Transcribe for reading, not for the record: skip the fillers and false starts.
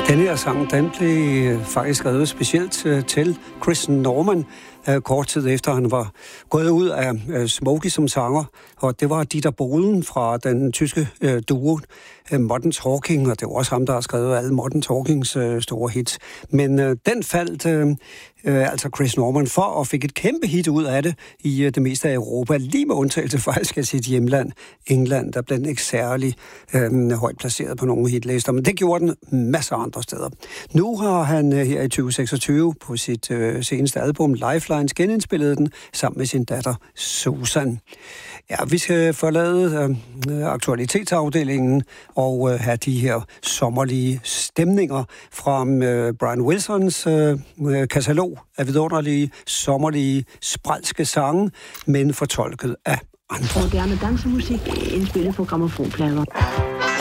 Denne her sang, den blev faktisk skrevet specielt til Chris Norman, kort tid efter han var gået ud af Smokey som sanger, og det var Dieter Bohlen fra den tyske duo Modern Talking, og det var også ham, der har skrevet alle Modern Talkings store hits. Men den faldt altså Chris Norman for, og fik et kæmpe hit ud af det i det meste af Europa, lige med undtagelse faktisk af sit hjemland, England, der blev den ikke særlig højt placeret på nogle hitlister, men det gjorde den masser af andre steder. Nu har han her i 2026 på sit seneste album Lifelines genindspillet den sammen med sin datter Susan. Ja, vi skal forlade aktualitetsafdelingen og have de her sommerlige stemninger fra Brian Wilsons katalog af vidunderlige, sommerlige, sprælske sange, men fortolket af andre. Moderne dansemusik indspillet på grammofonplader.